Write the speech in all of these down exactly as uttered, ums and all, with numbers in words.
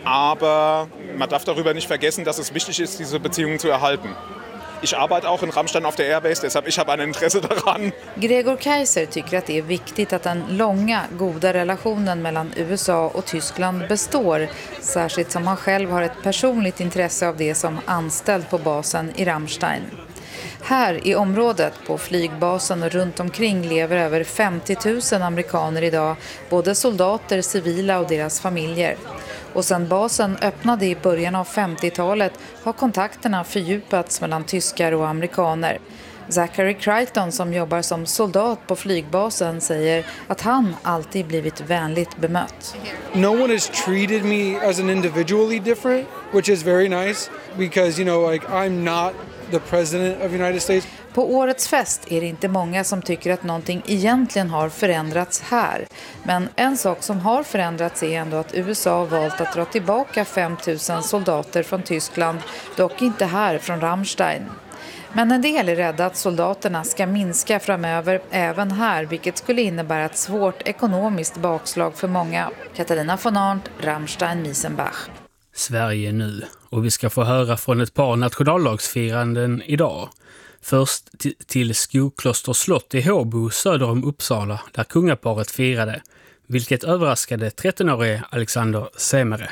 aber man darf darüber nicht vergessen, dass es wichtig ist, diese Beziehungen zu erhalten. Ich arbeite auch in Rammstein auf der Airbase, deshalb ich habe ein Intresse daran. Gregor Kaiser tycker att det är viktigt att den långa, goda relationen mellan U S A och Tyskland består, särskilt som han själv har ett personligt intresse av det som anställd på basen i Rammstein. Här i området på flygbasen och runt omkring lever över femtio tusen amerikaner idag, både soldater, civila och deras familjer. Och sedan basen öppnade i början av femtiotalet har kontakterna fördjupats mellan tyskar och amerikaner. Zachary Crichton som jobbar som soldat på flygbasen säger att han alltid blivit vänligt bemött. No one has treated me as an individually different, which is very nice because, you know, like I'm not the president of the United States. På årets fest är det inte många som tycker att någonting egentligen har förändrats här. Men en sak som har förändrats är ändå att U S A har valt att dra tillbaka fem tusen soldater från Tyskland, dock inte här från Rammstein. Men en del är rädda att soldaterna ska minska framöver även här, vilket skulle innebära ett svårt ekonomiskt bakslag för många. Katarina von Arndt, Rammstein-Miesenbach. Sverige nu, och vi ska få höra från ett par nationaldagsfiranden idag. Först t- till Skokloster slott i Håbo söder om Uppsala där kungaparet firade, vilket överraskade trettonårige Alexander Semere.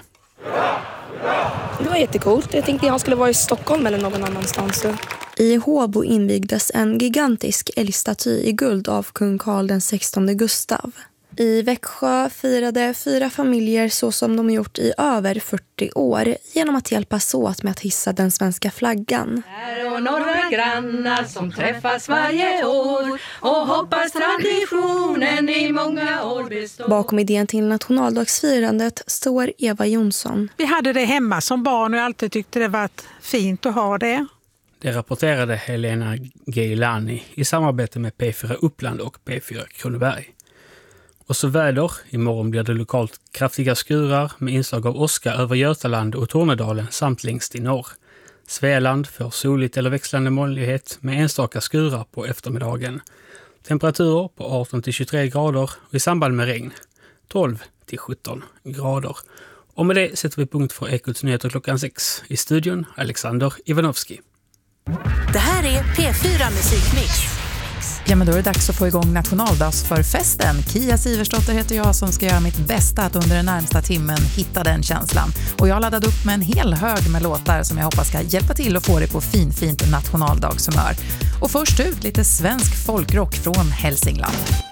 Det var jättecoolt. Jag tänkte att han skulle vara i Stockholm eller någon annanstans. I Håbo invigdes en gigantisk älgstaty i guld av kung Karl den sextonde Gustav. I Växjö firade fyra familjer så som de gjort i över fyrtio år genom att hjälpas åt med att hissa den svenska flaggan. Här och några grannar som träffas varje år och hoppas traditionen i många år består. Bakom idén till nationaldagsfirandet står Eva Jonsson. Vi hade det hemma som barn och alltid tyckte det var fint att ha det. Det rapporterade Helena Geilani i samarbete med P fyra Uppland och P fyra Kronoberg. Och så väder. Imorgon blir det lokalt kraftiga skurar med inslag av åska över Götaland och Tornedalen samt längst i norr. Svealand får soligt eller växlande molnighet med enstaka skurar på eftermiddagen. Temperaturer på arton till tjugotre grader och i samband med regn tolv till sjutton grader. Och med det sätter vi punkt för Ekots nyheter klockan sex. I studion Alexander Ivanovski. Det här är P fyra Musikmix. Ja, men då är det dags att få igång nationaldagsförfesten. Kia Siversdotter heter jag som ska göra mitt bästa att under den närmsta timmen hitta den känslan. Och jag laddade upp med en hel hög med låtar som jag hoppas ska hjälpa till att få dig på fin, fint nationaldagshumör. Och först ut lite svensk folkrock från Hälsingland.